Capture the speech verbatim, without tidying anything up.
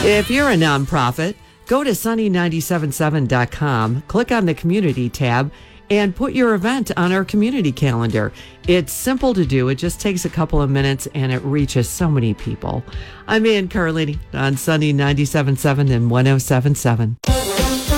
If you're a nonprofit, go to sunny nine seven seven dot com, click on the community tab, and put your event on our community calendar. It's simple to do. It just takes a couple of minutes, and it reaches so many people. I'm Ann Carlini on Sunny ninety-seven point seven and one oh seven point seven.